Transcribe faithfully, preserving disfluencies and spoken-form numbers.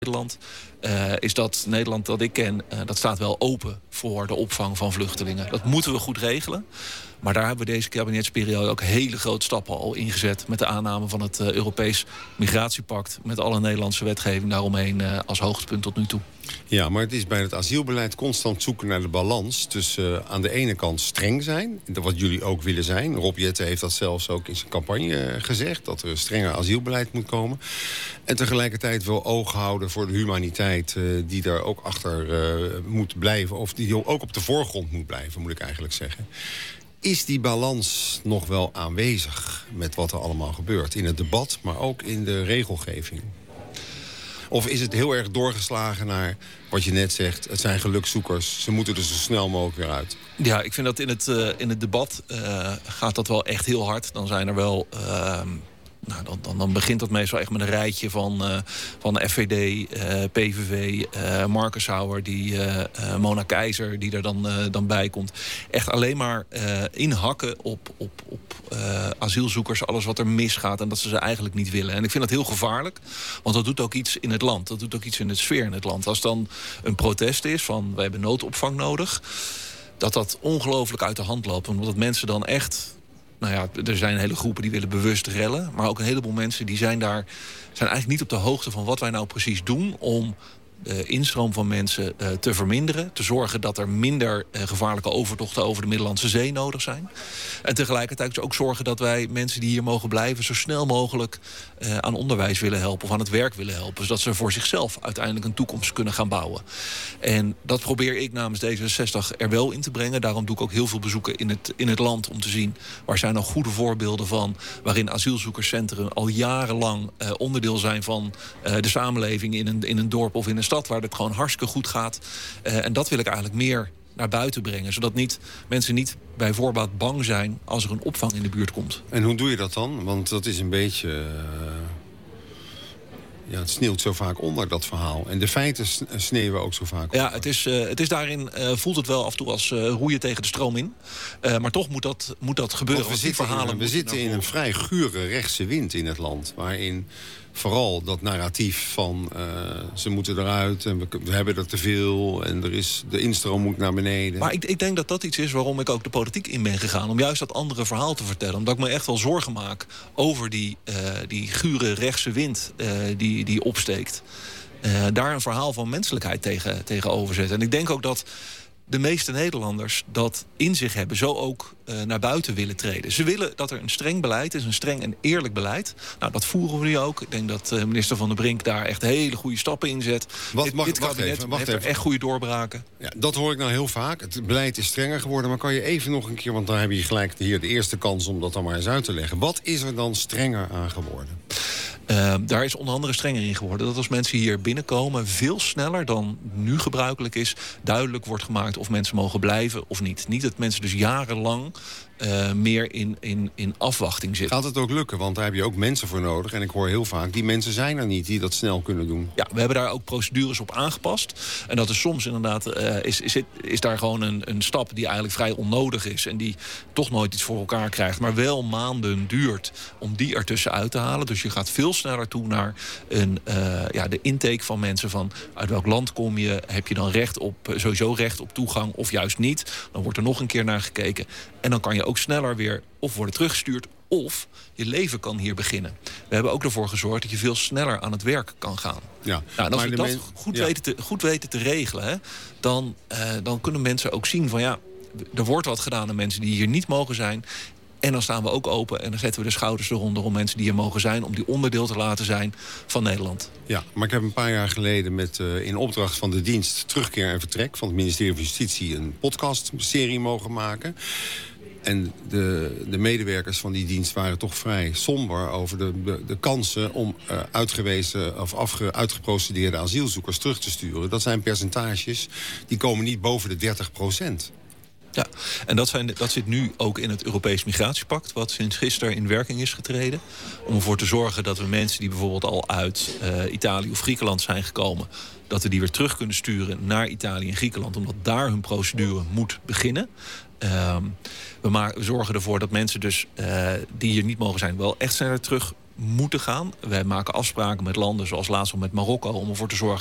Nederland, uh, is dat Nederland dat ik ken, uh, dat staat wel open voor de opvang van vluchtelingen. Dat moeten we goed regelen. Maar daar hebben we deze kabinetsperiode ook hele grote stappen al ingezet met de aanname van het uh, Europees Migratiepact, met alle Nederlandse wetgeving daaromheen uh, als hoogtepunt tot nu toe. Ja, maar het is bij het asielbeleid constant zoeken naar de balans tussen uh, aan de ene kant streng zijn, wat jullie ook willen zijn. Rob Jetten heeft dat zelfs ook in zijn campagne gezegd, dat er een strenger asielbeleid moet komen. En tegelijkertijd wel oog houden voor de humaniteit uh, die daar ook achter uh, moet blijven, of die ook op de voorgrond moet blijven, moet ik eigenlijk zeggen. Is die balans nog wel aanwezig met wat er allemaal gebeurt? In het debat, maar ook in de regelgeving? Of is het heel erg doorgeslagen naar wat je net zegt, het zijn gelukszoekers, ze moeten er zo snel mogelijk weer uit? Ja, ik vind dat in het, uh, in het debat uh, gaat dat wel echt heel hard. Dan zijn er wel... Uh, Nou, dan, dan, dan begint dat meestal echt met een rijtje van, uh, van F V D, uh, P V V, uh, Marcus Hauer, die, uh, uh, Mona Keizer, die er dan, uh, dan bij komt. Echt alleen maar uh, inhakken op, op, op uh, asielzoekers, alles wat er misgaat en dat ze ze eigenlijk niet willen. En ik vind dat heel gevaarlijk, want dat doet ook iets in het land. Dat doet ook iets in de sfeer in het land. Als dan een protest is van, wij hebben noodopvang nodig, dat dat ongelooflijk uit de hand loopt. Omdat mensen dan echt... Nou ja, er zijn hele groepen die willen bewust rellen. Maar ook een heleboel mensen die zijn daar zijn eigenlijk niet op de hoogte van wat wij nou precies doen om de instroom van mensen uh, te verminderen. Te zorgen dat er minder uh, gevaarlijke overtochten over de Middellandse Zee nodig zijn. En tegelijkertijd ook zorgen dat wij mensen die hier mogen blijven zo snel mogelijk uh, aan onderwijs willen helpen of aan het werk willen helpen. Zodat ze voor zichzelf uiteindelijk een toekomst kunnen gaan bouwen. En dat probeer ik namens D zesenzestig er wel in te brengen. Daarom doe ik ook heel veel bezoeken in het, in het land om te zien waar zijn nog goede voorbeelden van, waarin asielzoekerscentrum al jarenlang uh, onderdeel zijn van uh, de samenleving in een, in een dorp of in een stad waar het gewoon hartstikke goed gaat. Uh, en dat wil ik eigenlijk meer naar buiten brengen. Zodat niet, mensen niet bij voorbaat bang zijn als er een opvang in de buurt komt. En hoe doe je dat dan? Want dat is een beetje... Uh, ja, het sneeuwt zo vaak onder, dat verhaal. En de feiten sneeuwen ook zo vaak onder. Ja, het is, uh, het is daarin uh, voelt het wel af en toe als uh, roeien tegen de stroom in. Uh, maar toch moet dat, moet dat gebeuren. Want we zitten, verhalen in, we zitten in een vrij gure rechtse wind in het land. Waarin vooral dat narratief van uh, ze moeten eruit en we, we hebben er te veel en er is, de instroom moet naar beneden. Maar ik, ik denk dat dat iets is waarom ik ook de politiek in ben gegaan. Om juist dat andere verhaal te vertellen. Omdat ik me echt wel zorgen maak over die, uh, die gure rechtse wind uh, die, die opsteekt. Uh, daar een verhaal van menselijkheid tegen, tegenover zetten. En ik denk ook dat de meeste Nederlanders dat in zich hebben, zo ook uh, naar buiten willen treden. Ze willen dat er een streng beleid is, een streng en eerlijk beleid. Nou, dat voeren we nu ook. Ik denk dat uh, minister Van der Brink daar echt hele goede stappen in zet. Wat, dit mag, dit wacht kabinet even, wacht heeft er even. echt goede doorbraken. Ja, dat hoor ik nou heel vaak. Het beleid is strenger geworden. Maar kan je even nog een keer, want dan heb je gelijk hier de eerste kans om dat dan maar eens uit te leggen. Wat is er dan strenger aan geworden? Uh, daar is onder andere strenger in geworden. Dat als mensen hier binnenkomen, veel sneller dan nu gebruikelijk is, duidelijk wordt gemaakt of mensen mogen blijven of niet. Niet dat mensen dus jarenlang uh, meer in, in, in afwachting zitten. Gaat het ook lukken? Want daar heb je ook mensen voor nodig. En ik hoor heel vaak, die mensen zijn er niet die dat snel kunnen doen. Ja, we hebben daar ook procedures op aangepast. En dat is soms inderdaad, uh, is, is, het, is daar gewoon een, een stap die eigenlijk vrij onnodig is. En die toch nooit iets voor elkaar krijgt. Maar wel maanden duurt om die ertussen uit te halen. Dus je gaat veel sneller toe naar een, uh, ja, de intake van mensen. Van uit welk land kom je? Heb je dan recht op, sowieso recht op toegang of juist niet? Dan wordt er nog een keer naar gekeken. En dan kan je ook sneller weer of worden teruggestuurd of je leven kan hier beginnen. We hebben ook ervoor gezorgd dat je veel sneller aan het werk kan gaan. Ja, nou, en als we dat men... goed, ja. weten te, goed weten te regelen, hè, dan, uh, dan kunnen mensen ook zien van ja, er wordt wat gedaan aan mensen die hier niet mogen zijn. En dan staan we ook open en dan zetten we de schouders eronder om mensen die hier mogen zijn, om die onderdeel te laten zijn van Nederland. Ja, maar ik heb een paar jaar geleden met uh, in opdracht van de dienst Terugkeer en Vertrek van het ministerie van Justitie een podcastserie mogen maken. En de, de medewerkers van die dienst waren toch vrij somber over de, de, de kansen om uh, uitgewezen of afge, uitgeprocedeerde asielzoekers terug te sturen. Dat zijn percentages die komen niet boven de dertig procent. Ja, en dat, zijn, dat zit nu ook in het Europees Migratiepact, wat sinds gisteren in werking is getreden. Om ervoor te zorgen dat we mensen die bijvoorbeeld al uit uh, Italië of Griekenland zijn gekomen, dat we die weer terug kunnen sturen naar Italië en Griekenland, omdat daar hun procedure moet beginnen. Um, we, we zorgen ervoor dat mensen dus uh, die hier niet mogen zijn wel echt sneller terug moeten gaan. Wij maken afspraken met landen zoals laatst al met Marokko om ervoor te zorgen